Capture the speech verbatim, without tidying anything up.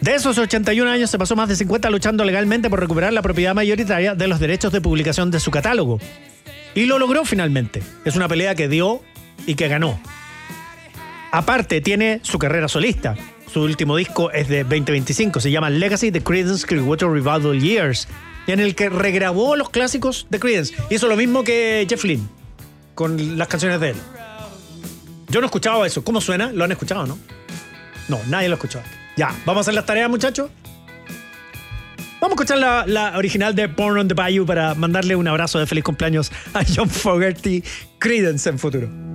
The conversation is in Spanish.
De esos ochenta y un años se pasó más de cincuenta luchando legalmente por recuperar la propiedad mayoritaria de los derechos de publicación de su catálogo. Y lo logró finalmente. Es una pelea que dio y que ganó. Aparte, tiene su carrera solista. Su último disco es de veinte veinticinco. Se llama Legacy: The Creedence Clearwater Revival Years, en el que regrabó los clásicos de Creedence. Hizo lo mismo que Jeff Lynne con las canciones de él. Yo no escuchaba eso. ¿Cómo suena? ¿Lo han escuchado, no? No, nadie lo ha escuchado. Ya, ¿vamos a hacer las tareas, muchachos? Vamos a escuchar la, la original de Born on the Bayou para mandarle un abrazo de feliz cumpleaños a John Fogerty, Creedence en futuro.